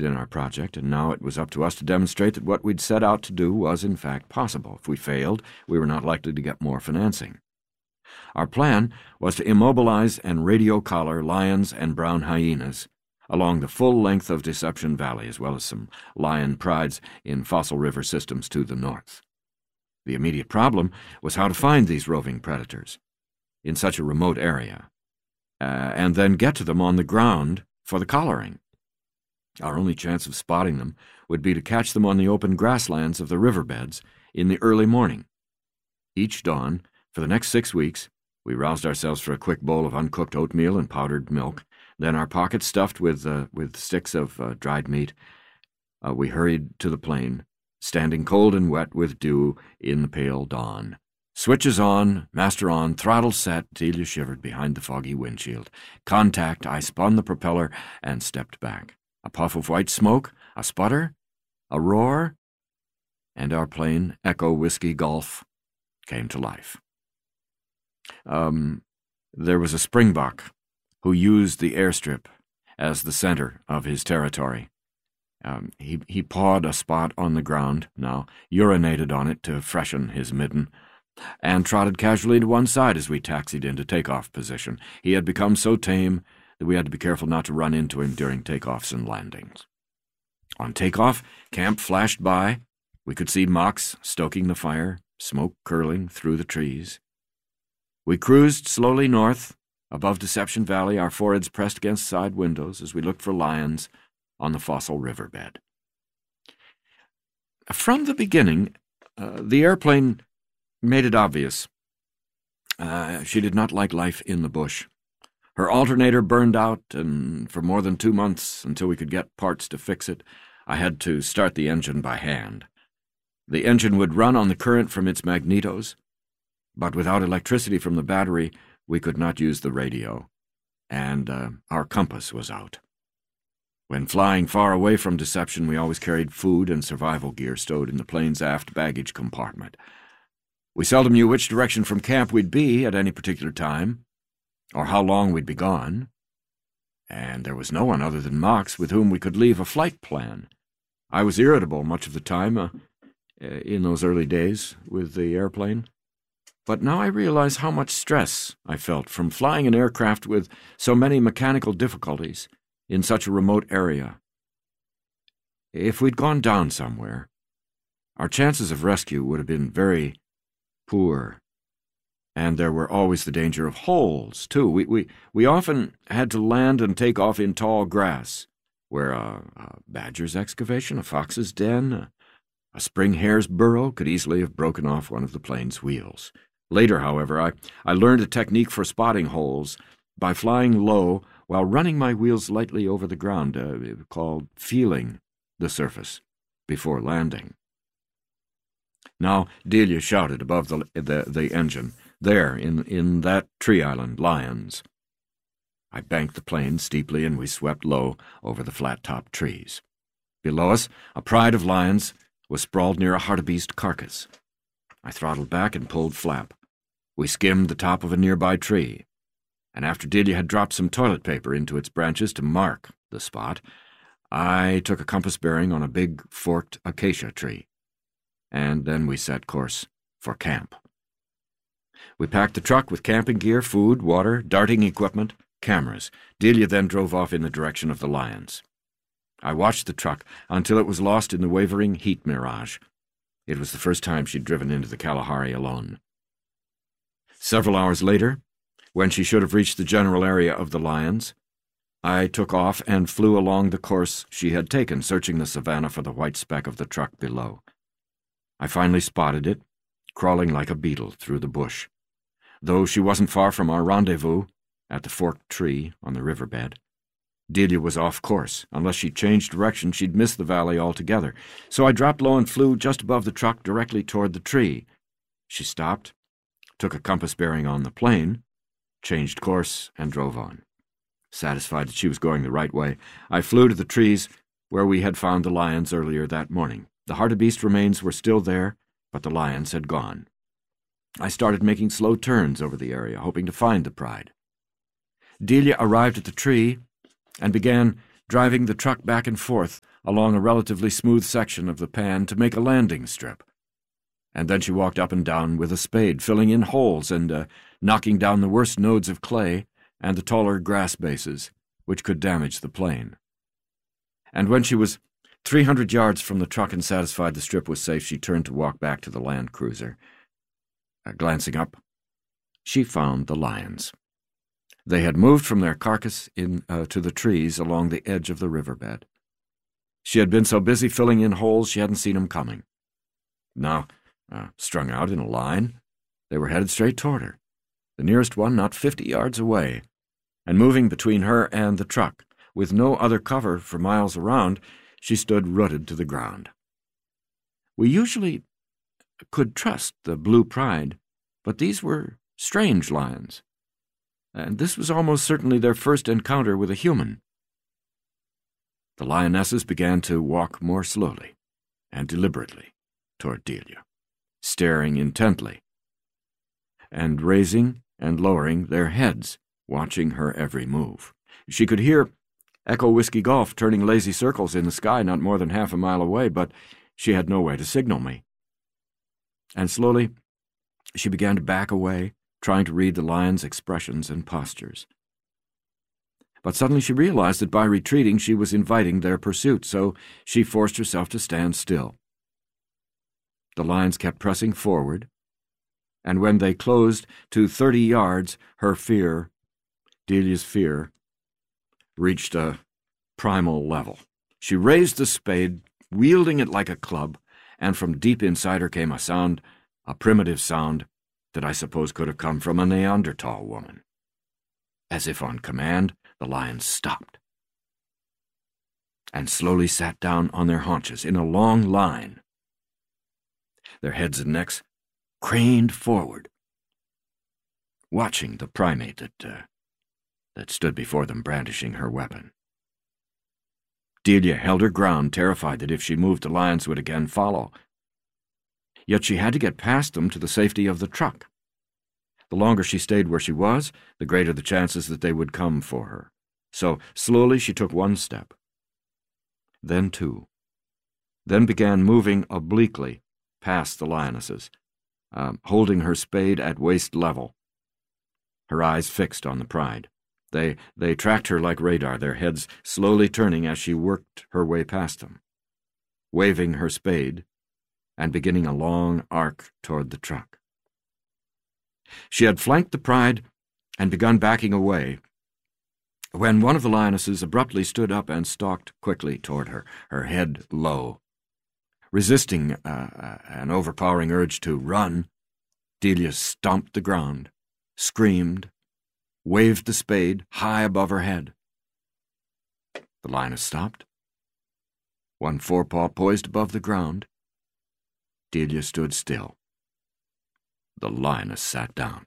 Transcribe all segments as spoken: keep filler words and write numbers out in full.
succeeded in our project, and now it was up to us to demonstrate that what we'd set out to do was in fact possible. If we failed, we were not likely to get more financing. Our plan was to immobilize and radio collar lions and brown hyenas along the full length of Deception Valley, as well as some lion prides in Fossil River systems to the north. The immediate problem was how to find these roving predators in such a remote area, uh, and then get to them on the ground for the collaring. Our only chance of spotting them would be to catch them on the open grasslands of the riverbeds in the early morning. Each dawn, for the next six weeks, we roused ourselves for a quick bowl of uncooked oatmeal and powdered milk, then our pockets stuffed with, uh, with sticks of uh, dried meat. Uh, we hurried to the plain, standing cold and wet with dew in the pale dawn. Switches on, master on, throttle set. Delia shivered behind the foggy windshield. Contact, I spun the propeller and stepped back. A puff of white smoke, a sputter, a roar, and our plane, Echo Whiskey Golf, came to life. Um, there was a springbok who used the airstrip as the center of his territory. Um, he, he pawed a spot on the ground now, urinated on it to freshen his midden, and trotted casually to one side as we taxied into takeoff position. He had become so tame that we had to be careful not to run into him during takeoffs and landings. On takeoff, camp flashed by. We could see Mox stoking the fire, smoke curling through the trees. We cruised slowly north, above Deception Valley, our foreheads pressed against side windows as we looked for lions on the Fossil Riverbed. From the beginning, uh, the airplane made it obvious. Uh, she did not like life in the bush. Her alternator burned out, and for more than two months, until we could get parts to fix it, I had to start the engine by hand. The engine would run on the current from its magnetos, but without electricity from the battery, we could not use the radio, and uh, our compass was out. When flying far away from Deception, we always carried food and survival gear stowed in the plane's aft baggage compartment. We seldom knew which direction from camp we'd be at any particular time, or how long we'd be gone, and there was no one other than Mox with whom we could leave a flight plan. I was irritable much of the time uh, in those early days with the airplane. But now I realize how much stress I felt from flying an aircraft with so many mechanical difficulties in such a remote area. If we'd gone down somewhere, our chances of rescue would have been very poor. And there were always the danger of holes, too. We, we, we often had to land and take off in tall grass, where a, a badger's excavation, a fox's den, a, a spring hare's burrow could easily have broken off one of the plane's wheels. Later, however, I, I learned a technique for spotting holes by flying low while running my wheels lightly over the ground, uh, called feeling the surface before landing. Now Delia shouted above the, the, the engine, there, in, in that tree island, lions. I banked the plane steeply, and we swept low over the flat-topped trees. Below us, a pride of lions was sprawled near a hartebeest carcass. I throttled back and pulled flap. We skimmed the top of a nearby tree, and after Delia had dropped some toilet paper into its branches to mark the spot, I took a compass bearing on a big forked acacia tree, and then we set course for camp. We packed the truck with camping gear, food, water, darting equipment, cameras. Delia then drove off in the direction of the lions. I watched the truck until it was lost in the wavering heat mirage. It was the first time she'd driven into the Kalahari alone. Several hours later, when she should have reached the general area of the lions, I took off and flew along the course she had taken, searching the savannah for the white speck of the truck below. I finally spotted it, crawling like a beetle through the bush. Though she wasn't far from our rendezvous, at the forked tree on the riverbed, Delia was off course. Unless she changed direction, she'd miss the valley altogether. So I dropped low and flew just above the truck directly toward the tree. She stopped, took a compass bearing on the plane, changed course, and drove on. Satisfied that she was going the right way, I flew to the trees where we had found the lions earlier that morning. The hartebeest remains were still there, but the lions had gone. I started making slow turns over the area, hoping to find the pride. Delia arrived at the tree and began driving the truck back and forth along a relatively smooth section of the pan to make a landing strip. And then she walked up and down with a spade, filling in holes and uh, knocking down the worst nodes of clay and the taller grass bases, which could damage the plane. And when she was three hundred yards from the truck and satisfied the strip was safe, she turned to walk back to the land cruiser. Uh, glancing up, she found the lions. They had moved from their carcass in uh, to the trees along the edge of the riverbed. She had been so busy filling in holes she hadn't seen them coming. Now, uh, strung out in a line, they were headed straight toward her, the nearest one not fifty yards away, and moving between her and the truck. With no other cover for miles around, she stood rooted to the ground. We usually could trust the Blue Pride, but these were strange lions, and this was almost certainly their first encounter with a human. The lionesses began to walk more slowly and deliberately toward Delia, staring intently, and raising and lowering their heads, watching her every move. She could hear Echo Whiskey Golf turning lazy circles in the sky not more than half a mile away, but she had no way to signal me. And slowly she began to back away, trying to read the lion's expressions and postures. But suddenly she realized that by retreating she was inviting their pursuit, so she forced herself to stand still. The lions kept pressing forward, and when they closed to thirty yards, her fear, Delia's fear, reached a primal level. She raised the spade, wielding it like a club, and from deep inside her came a sound, a primitive sound, that I suppose could have come from a Neanderthal woman. As if on command, the lions stopped and slowly sat down on their haunches in a long line, their heads and necks craned forward, watching the primate that, uh, that stood before them brandishing her weapon. Delia held her ground, terrified that if she moved the lions would again follow. Yet she had to get past them to the safety of the truck. The longer she stayed where she was, the greater the chances that they would come for her. So slowly she took one step, then two, then began moving obliquely past the lionesses, uh, holding her spade at waist level, her eyes fixed on the Pride. They, they tracked her like radar, their heads slowly turning as she worked her way past them, waving her spade and beginning a long arc toward the truck. She had flanked the Pride and begun backing away when one of the lionesses abruptly stood up and stalked quickly toward her, her head low. Resisting uh, an overpowering urge to run, Delia stomped the ground, screamed, waved the spade high above her head. The lioness stopped, one forepaw poised above the ground. Delia stood still. The lioness sat down.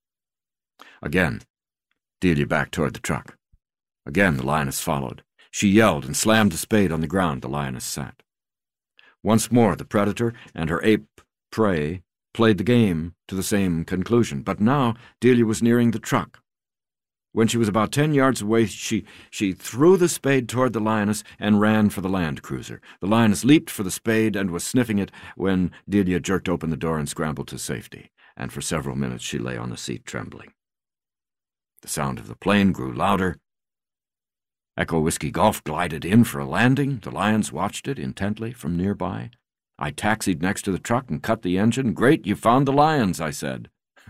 Again, Delia backed toward the truck. Again, the lioness followed. She yelled and slammed the spade on the ground. The lioness sat. Once more, the predator and her ape prey played the game to the same conclusion, but now Delia was nearing the truck. When she was about ten yards away, she, she threw the spade toward the lioness and ran for the land cruiser. The lioness leaped for the spade and was sniffing it when Delia jerked open the door and scrambled to safety, and for several minutes she lay on the seat trembling. The sound of the plane grew louder. Echo Whiskey Golf glided in for a landing. The lions watched it intently from nearby. I taxied next to the truck and cut the engine. "Great, you found the lions," I said.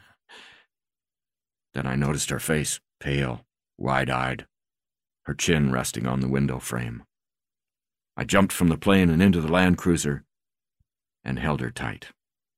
Then I noticed her face, pale, wide-eyed, her chin resting on the window frame. I jumped from the plane and into the land cruiser and held her tight.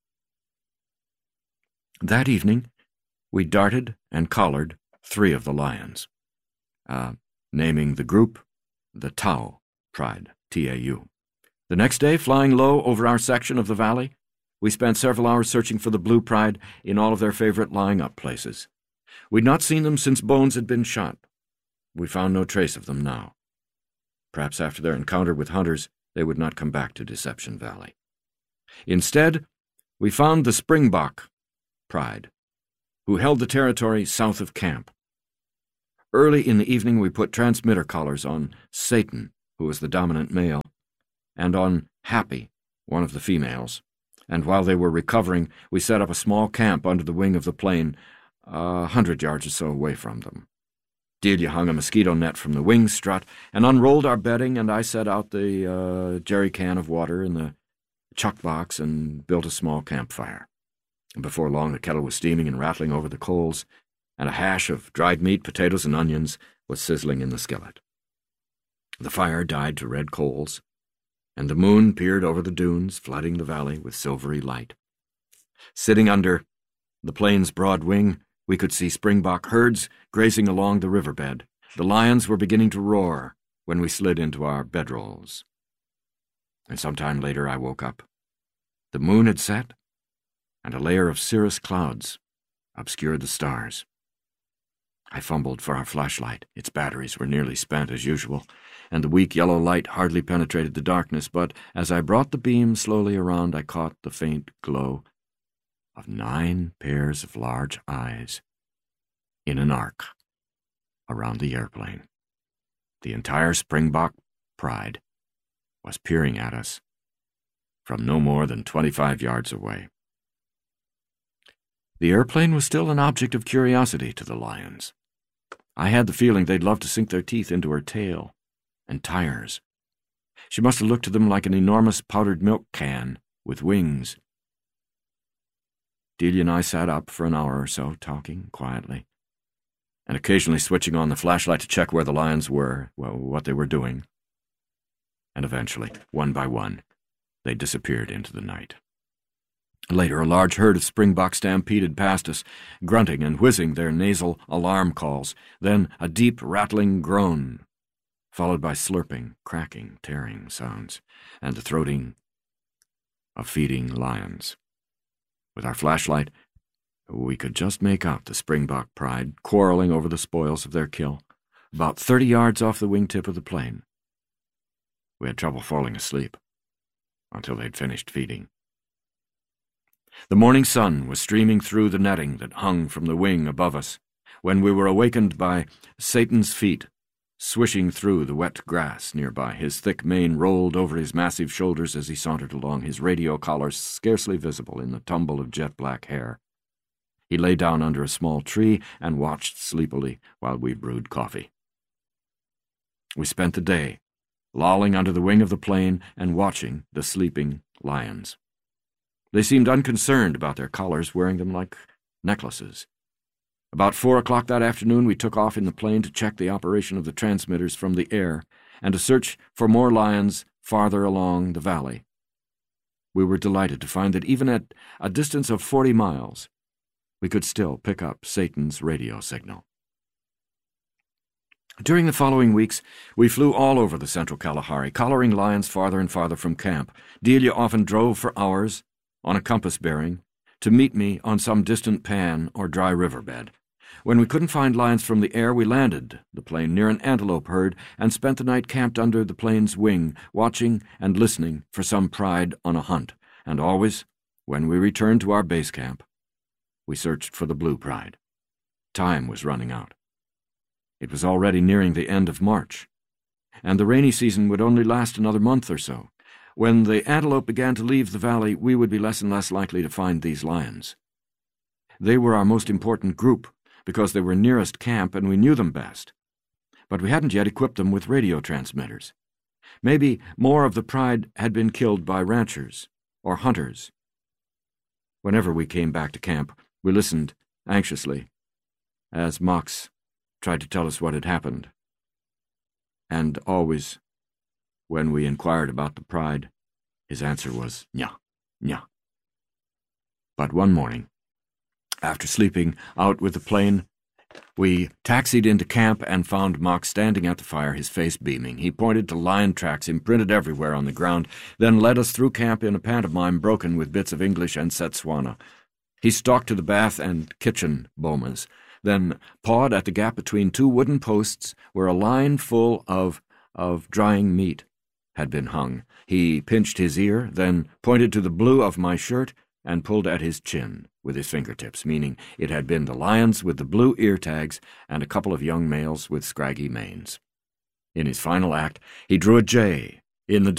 That evening, we darted and collared three of the lions, uh, naming the group the Tau Pride, T A U. The next day, flying low over our section of the valley, we spent several hours searching for the Blue Pride in all of their favorite lying-up places. We'd not seen them since Bones had been shot. We found no trace of them now. Perhaps after their encounter with hunters, they would not come back to Deception Valley. Instead, we found the Springbok Pride, who held the territory south of camp. Early in the evening we put transmitter collars on Satan, who was the dominant male, and on Happy, one of the females, and while they were recovering, we set up a small camp under the wing of the plane, a hundred yards or so away from them. Delia hung a mosquito net from the wing strut and unrolled our bedding, and I set out the uh, jerry can of water in the chuck box and built a small campfire. Before long the kettle was steaming and rattling over the coals, and a hash of dried meat, potatoes, and onions was sizzling in the skillet. The fire died to red coals, and the moon peered over the dunes, flooding the valley with silvery light. Sitting under the plane's broad wing, we could see springbok herds grazing along the riverbed. The lions were beginning to roar when we slid into our bedrolls. And some time later I woke up. The moon had set, and a layer of cirrus clouds obscured the stars. I fumbled for our flashlight. Its batteries were nearly spent as usual, and the weak yellow light hardly penetrated the darkness, but as I brought the beam slowly around, I caught the faint glow of nine pairs of large eyes in an arc around the airplane. The entire springbok pride was peering at us from no more than twenty-five yards away. The airplane was still an object of curiosity to the lions. I had the feeling they'd love to sink their teeth into her tail and tires. She must have looked to them like an enormous powdered milk can with wings. Delia and I sat up for an hour or so, talking quietly, and occasionally switching on the flashlight to check where the lions were, well, what they were doing. And eventually, one by one, they disappeared into the night. Later, a large herd of springbok stampeded past us, grunting and whizzing their nasal alarm calls, then a deep, rattling groan, followed by slurping, cracking, tearing sounds, and the throating of feeding lions. With our flashlight, we could just make out the springbok pride quarreling over the spoils of their kill, about thirty yards off the wingtip of the plane. We had trouble falling asleep until they'd finished feeding. The morning sun was streaming through the netting that hung from the wing above us when we were awakened by Satan's feet swishing through the wet grass nearby. His thick mane rolled over his massive shoulders as he sauntered along, his radio collar scarcely visible in the tumble of jet-black hair. He lay down under a small tree and watched sleepily while we brewed coffee. We spent the day lolling under the wing of the plane and watching the sleeping lions. They seemed unconcerned about their collars, wearing them like necklaces. About four o'clock that afternoon, we took off in the plane to check the operation of the transmitters from the air and to search for more lions farther along the valley. We were delighted to find that even at a distance of forty miles, we could still pick up Satan's radio signal. During the following weeks, we flew all over the central Kalahari, collaring lions farther and farther from camp. Delia often drove for hours on a compass bearing to meet me on some distant pan or dry riverbed. When we couldn't find lions from the air, we landed the plane near an antelope herd and spent the night camped under the plane's wing, watching and listening for some pride on a hunt. And always, when we returned to our base camp, we searched for the blue pride. Time was running out. It was already nearing the end of March, and the rainy season would only last another month or so. When the antelope began to leave the valley, we would be less and less likely to find these lions. They were our most important group because they were nearest camp and we knew them best. But we hadn't yet equipped them with radio transmitters. Maybe more of the pride had been killed by ranchers or hunters. Whenever we came back to camp, we listened anxiously as Mox tried to tell us what had happened. And always, when we inquired about the pride, his answer was, "Nya, nya." But one morning, after sleeping out with the plane, we taxied into camp and found Mox standing at the fire, his face beaming. He pointed to lion tracks imprinted everywhere on the ground, then led us through camp in a pantomime broken with bits of English and Setswana. He stalked to the bath and kitchen bomas, then pawed at the gap between two wooden posts where a line full of, of drying meat had been hung. He pinched his ear, then pointed to the blue of my shirt and pulled at his chin with his fingertips, meaning it had been the lions with the blue ear tags and a couple of young males with scraggy manes. In his final act, he drew a J in the